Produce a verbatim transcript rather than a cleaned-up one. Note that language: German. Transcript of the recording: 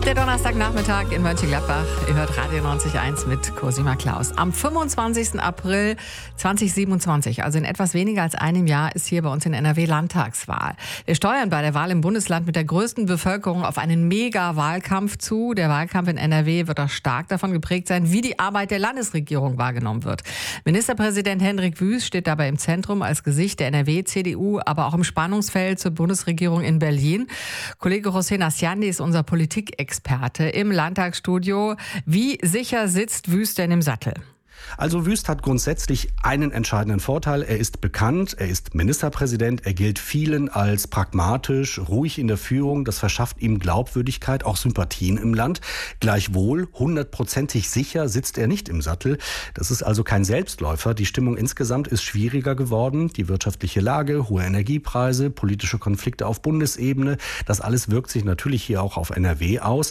Der Donnerstagnachmittag in Mönchengladbach. Ihr hört Radio neunzig Komma eins mit Cosima Klaus. Am fünfundzwanzigsten April zweitausendsiebenundzwanzig, also in etwas weniger als einem Jahr, ist hier bei uns in N R W Landtagswahl. Wir steuern bei der Wahl im Bundesland mit der größten Bevölkerung auf einen Mega-Wahlkampf zu. Der Wahlkampf in N R W wird auch stark davon geprägt sein, wie die Arbeit der Landesregierung wahrgenommen wird. Ministerpräsident Hendrik Wüst steht dabei im Zentrum als Gesicht der N R W-C D U, aber auch im Spannungsfeld zur Bundesregierung in Berlin. Kollege Hossein Asjandi ist unser Politikexperte im Landtagsstudio. Wie sicher sitzt Wüst denn im Sattel? Also Wüst hat grundsätzlich einen entscheidenden Vorteil. Er ist bekannt, er ist Ministerpräsident, er gilt vielen als pragmatisch, ruhig in der Führung. Das verschafft ihm Glaubwürdigkeit, auch Sympathien im Land. Gleichwohl, hundertprozentig sicher sitzt er nicht im Sattel. Das ist also kein Selbstläufer. Die Stimmung insgesamt ist schwieriger geworden. Die wirtschaftliche Lage, hohe Energiepreise, politische Konflikte auf Bundesebene, das alles wirkt sich natürlich hier auch auf N R W aus.